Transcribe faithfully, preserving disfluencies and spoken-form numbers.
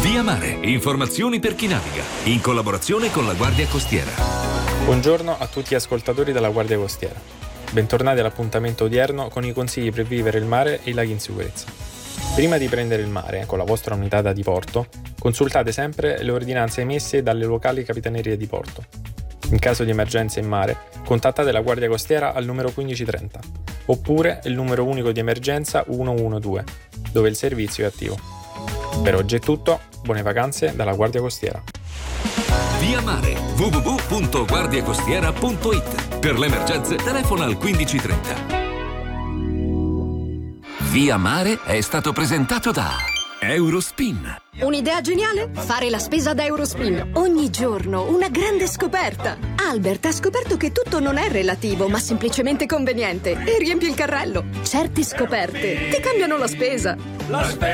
Via Mare, informazioni per chi naviga, in collaborazione con la Guardia Costiera. Buongiorno a tutti gli ascoltatori della Guardia Costiera. Bentornati all'appuntamento odierno con i consigli per vivere il mare e i laghi in sicurezza. Prima di prendere il mare con la vostra unità da diporto, consultate sempre le ordinanze emesse dalle locali capitanerie di porto. In caso di emergenza in mare, contattate la Guardia Costiera al numero quindici trenta, oppure il numero unico di emergenza uno uno due, dove il servizio è attivo. Per oggi è tutto, buone vacanze dalla Guardia Costiera. Via Mare, w w w punto guardiacostiera punto i t. Per le emergenze telefona al quindici trenta. Via Mare è stato presentato da Eurospin. Un'idea geniale? Fare la spesa da Eurospin. Ogni giorno una grande scoperta. Albert ha scoperto che tutto non è relativo, ma semplicemente conveniente. E riempie il carrello. Certe scoperte ti cambiano la spesa. La spesa